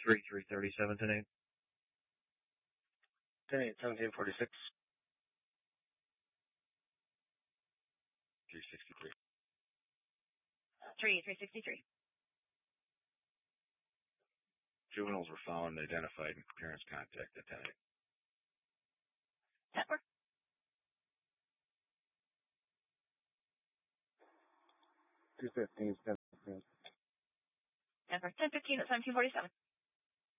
3-3-37 tonight. 10-8-1746. 363. 3-3-63. Juveniles were found and identified in parents' contact at 10-8. 10-4. 215, 10-15. 10-4. 10-15 at 1747.